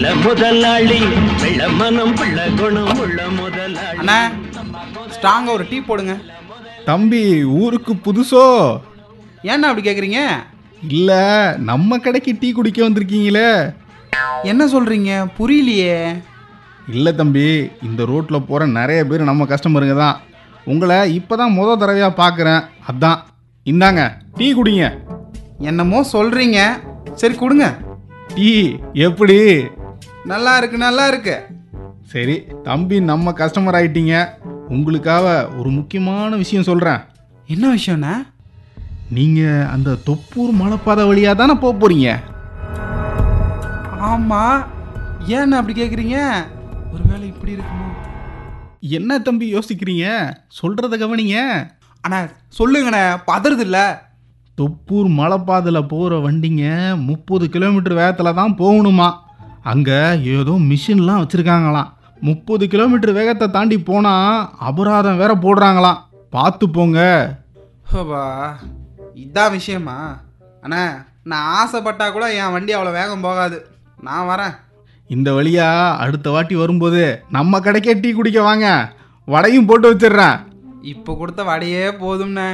நல்ல முதலாளி, வெள்ள மனம் பிள்ள குணம் உள்ள முதலாளி. அண்ணா ஸ்ட்ராங்காக ஒரு டீ போடுங்க. தம்பி ஊருக்கு புதுசோ? ஏண்ணா அப்படி கேட்குறீங்க? இல்லை, நம்ம கடைக்கு டீ குடிக்க வந்திருக்கீங்களே. என்ன சொல்கிறீங்க? புரியலையே. இல்லை தம்பி, இந்த ரோட்டில் போகிற நிறைய பேர் நம்ம கஸ்டமருங்க தான். உங்களை இப்போ தான் முத தடவையாக பார்க்குறேன். அதான் இந்தாங்க டீ குடிங்க. என்னமோ சொல்கிறீங்க, சரி கொடுங்க. டீ எப்படி? நல்லா இருக்கு நல்லா இருக்கு. சரி தம்பி, நம்ம கஸ்டமர் ஆகிட்டீங்க. உங்களுக்காக ஒரு முக்கியமான விஷயம் சொல்கிறேன். என்ன விஷயம்ண்ணா? நீங்கள் அந்த தொப்பூர் மலைப்பாதை வழியாக தானே போக போகிறீங்க? ஆமாம். ஏண்ணா அப்படி கேட்குறீங்க? ஒருவேளை இப்படி இருக்குமோ? என்ன தம்பி யோசிக்கிறீங்க? சொல்கிறத கவனிங்க. அண்ணா சொல்லுங்கண்ணே, பதறது இல்லை. தொப்பூர் மலைப்பாதையில் போகிற வண்டிங்க 30 கிலோமீட்டர் வேகத்தில் தான் போகணுமா. அங்கே ஏதோ மிஷின்லாம் வச்சுருக்காங்களாம். 30 கிலோமீட்டர் வேகத்தை தாண்டி போனால் அபராதம் வேற போடுறாங்களாம். பார்த்து போங்க. ஹோபா, இதான் விஷயமா? அண்ணா நான் ஆசைப்பட்டா கூட என் வண்டி அவ்வளோ வேகம் போகாது. நான் வரேன். இந்த வழியா அடுத்த வாட்டி வரும்போது நம்ம கடைக்கே டீ குடிக்க வாங்க. வடையும் போட்டு வச்சிடுறேன். இப்போ கொடுத்த வடையே போதும்ண்ணே.